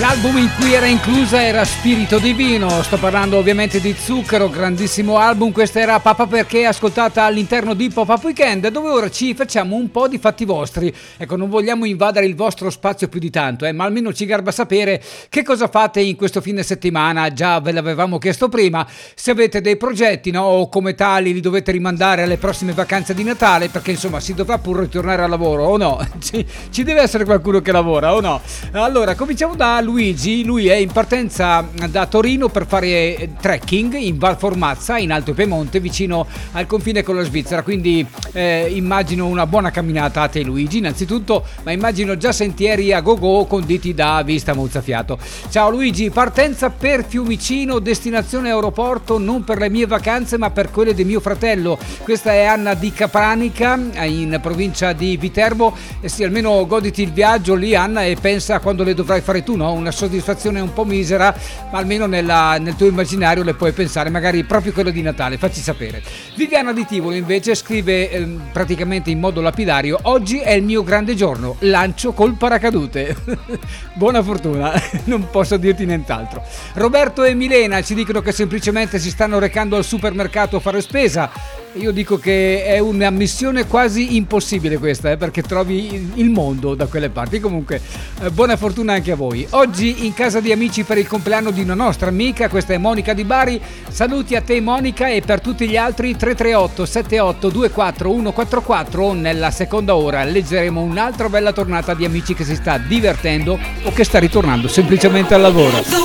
L'album in cui era inclusa era Spirito Divino, sto parlando ovviamente di Zucchero, grandissimo album. Questa era Papa Perché, ascoltata all'interno di Pop-Up Weekend, dove ora ci facciamo un po' di fatti vostri. Ecco, non vogliamo invadere il vostro spazio più di tanto, ma almeno ci garba sapere che cosa fate in questo fine settimana. Già ve l'avevamo chiesto prima, se avete dei progetti, no? O come tali li dovete rimandare alle prossime vacanze di Natale, perché insomma si dovrà pur ritornare al lavoro o no? Ci deve essere qualcuno che lavora o no? Allora, cominciamo da Luigi. Lui è in partenza da Torino per fare trekking in Val Formazza, in Alto Piemonte, vicino al confine con la Svizzera, quindi immagino una buona camminata a te, Luigi, innanzitutto, ma immagino già sentieri a go-go conditi da vista mozzafiato. Ciao Luigi, partenza per Fiumicino, destinazione aeroporto, non per le mie vacanze ma per quelle di mio fratello. Questa è Anna di Capranica, in provincia di Viterbo. E sì, almeno goditi il viaggio lì, Anna, e pensa a quando le dovrai fare tu, no? Una soddisfazione un po' misera, ma almeno nel tuo immaginario le puoi pensare, magari proprio quello di Natale. Facci sapere. Viviana di Tivoli invece scrive praticamente in modo lapidario: oggi è il mio grande giorno, lancio col paracadute. Buona fortuna, non posso dirti nient'altro. Roberto e Milena ci dicono che semplicemente si stanno recando al supermercato a fare spesa. Io dico che è una missione quasi impossibile questa, perché trovi il mondo da quelle parti. Comunque buona fortuna anche a voi. Oggi in casa di amici per il compleanno di una nostra amica, questa è Monica di Bari. Saluti a te Monica, e per tutti gli altri 338 78 24 144. Nella seconda ora leggeremo un'altra bella tornata di amici che si sta divertendo o che sta ritornando semplicemente al lavoro.